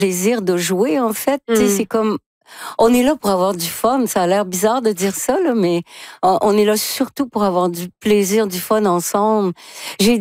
plaisir de jouer, en fait. Tu sais, c'est comme... On est là pour avoir du fun. Ça a l'air bizarre de dire ça, là, mais on est là surtout pour avoir du plaisir, du fun ensemble. J'ai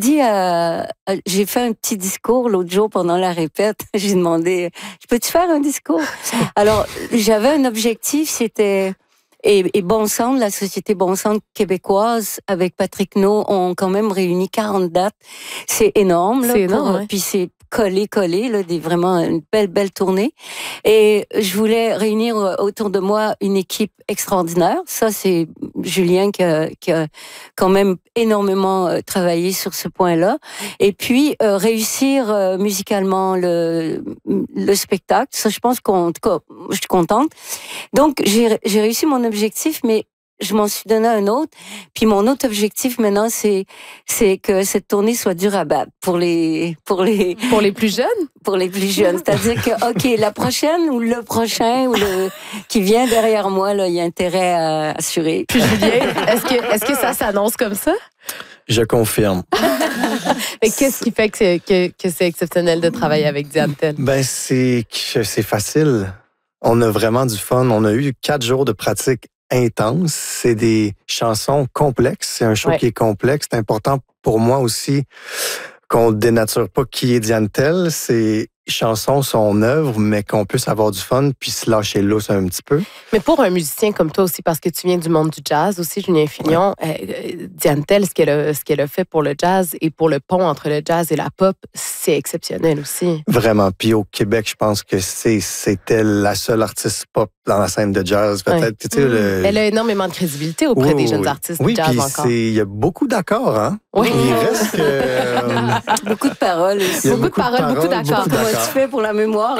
fait un petit discours l'autre jour pendant la répète. J'ai demandé, je peux-tu faire un discours? Alors, j'avais un objectif, c'était... Et Bon Sound, la société Bon Sound québécoise, avec Patrick No, ont quand même réuni 40 dates. C'est énorme, là. C'est énorme, ouais. Puis c'est collé, là, vraiment une belle tournée. Et je voulais réunir autour de moi une équipe extraordinaire. Ça, c'est Julien qui a quand même énormément travaillé sur ce point-là. Et puis, réussir musicalement le spectacle. Ça, je pense qu'en tout cas, je suis contente. Donc, j'ai réussi mon objectif, mais je m'en suis donné un autre. Puis mon autre objectif maintenant, c'est que cette tournée soit dure à battre pour les Pour les plus jeunes? Pour les plus jeunes. C'est-à-dire que, OK, la prochaine ou le prochain ou qui vient derrière moi, là, il y a intérêt à assurer. Puis Julien, est-ce que ça s'annonce comme ça? Je confirme. Mais qu'est-ce qui fait que c'est exceptionnel de travailler avec Diane Tell? Ben, c'est facile. On a vraiment du fun. On a eu 4 jours de pratique intense. C'est des chansons complexes. C'est un show qui est complexe. C'est important pour moi aussi qu'on ne dénature pas qui est Diane Tell. Ses chansons, son œuvre, mais qu'on puisse avoir du fun puis se lâcher l'os un petit peu. Mais pour un musicien comme toi aussi, parce que tu viens du monde du jazz aussi, Julien Filion, Diane Tell, ce qu'elle a fait pour le jazz et pour le pont entre le jazz et la pop, c'est exceptionnel aussi. Vraiment. Puis au Québec, je pense que c'était la seule artiste pop dans la scène de jazz, peut-être. Tu sais, Elle a énormément de crédibilité auprès des jeunes artistes de jazz encore. Oui, il y a beaucoup d'accords, hein? Oui. Il reste que... beaucoup de paroles aussi. Beaucoup de paroles, beaucoup d'accords. Comment tu fais pour la mémoire?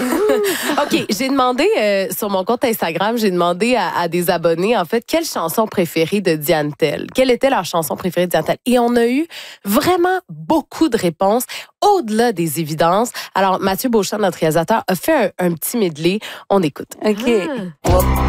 OK, j'ai demandé sur mon compte Instagram, j'ai demandé à des abonnés, en fait, quelle chanson préférée de Diane Tell? Quelle était leur chanson préférée de Diane Tell? Et on a eu vraiment beaucoup de réponses, au-delà des évidences. Alors, Mathieu Beauchamp, notre réalisateur, a fait un petit medley. On écoute. OK.